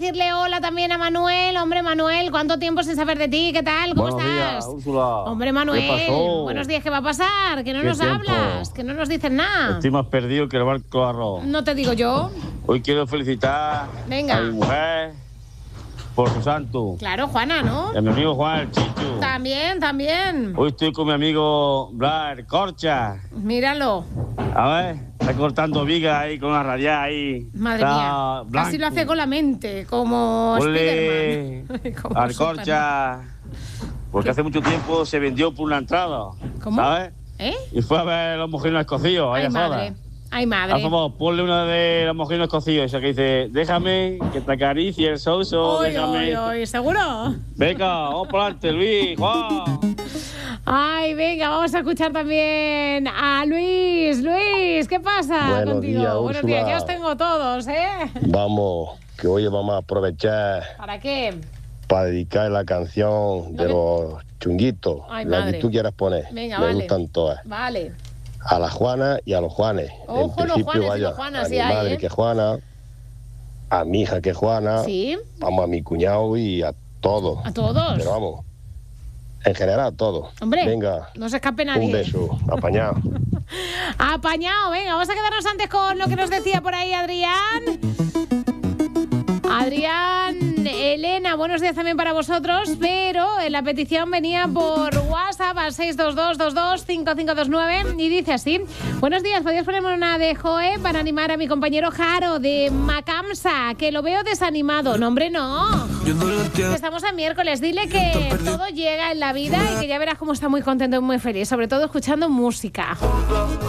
decirle hola también a Manuel. Hombre, Manuel, ¿cuánto tiempo sin saber de ti? ¿Qué tal? ¿Cómo Buenos estás? días, Úrsula. Hombre, Manuel, ¿Qué pasó? buenos días, ¿qué va a pasar? Que no ¿Qué nos tiempo? hablas, que no nos dices nada. Estoy más perdido que el barco de arroz. No te digo yo. Hoy quiero felicitar Venga. a mi mujer por su santo. Claro, Juana, ¿no? Y a mi amigo Juan el Chichu. También. Hoy estoy con mi amigo Blas Corcha. Míralo. A ver, está cortando vigas ahí con una radial ahí. Madre Está mía. blanco. Casi lo hace con la mente, como Ponle Spiderman. Como al Superman. Corcha. Porque hace mucho tiempo se vendió por una entrada. ¿Cómo? ¿Sabes? ¿Eh? Y fue a ver los mojinos escocidos. Ay, Ahí afuera. madre. Ay, Por madre. favor, ponle una de los mojinos cocidos, esa que dice, déjame que te acaricie el soso, Oy, déjame. oy, oy, ¿seguro? Venga, vamos por adelante, Luis, Juan. Ay, venga, vamos a escuchar también a Luis. Luis, ¿qué pasa Buenos contigo? días, Buenos Úrsula. días, ya os tengo todos, ¿eh? Vamos, que hoy vamos a aprovechar ¿Para qué? para dedicar la canción de los chunguitos, Ay, la madre. que tú quieras poner. Venga, Me vale. gustan todas. Vale. A la Juana y a los Juanes. Ojo, los Juanes y los Juanas, a sí mi hay, madre ¿eh? que es Juana, a mi hija que es Juana, ¿Sí? vamos a mi cuñado y a todos. ¿A todos? Pero vamos, en general a todos. Hombre, Venga, no se escape nadie. un beso, apañado. Apañado, venga, vamos a quedarnos antes con lo que nos decía por ahí Adrián. Adrián, Elena, buenos días también para vosotros, pero la petición venía por WhatsApp al 622225529 y dice así: buenos días, ¿podrías ponerme una de Joe para animar a mi compañero Jaro de Macamsa, que lo veo desanimado? No, hombre, no. Que estamos a miércoles, dile que todo llega en la vida y que ya verás cómo está muy contento y muy feliz, sobre todo escuchando música.